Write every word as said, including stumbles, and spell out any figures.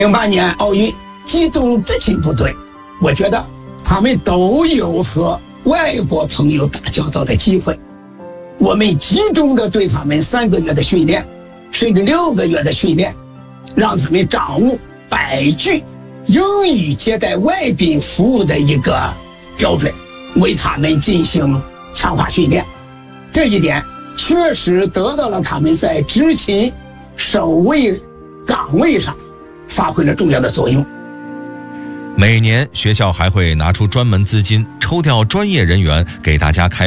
零八年奥运机动执勤部队，我觉得他们都有和外国朋友打交道的机会。我们集中的对他们三个月的训练，甚至六个月的训练，让他们掌握百句英语接待外宾服务的一个标准，为他们进行强化训练。这一点确实得到了他们在执勤守卫岗位上发挥了重要的作用。 每年学校还会拿出专门资金，抽调专业人员给大家开